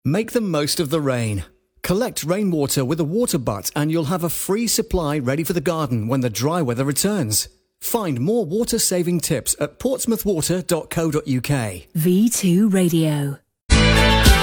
Make the most of the rain. Collect rainwater with a water butt and you'll have a free supply ready for the garden when the dry weather returns. Find more water-saving tips at portsmouthwater.co.uk. V2 Radio.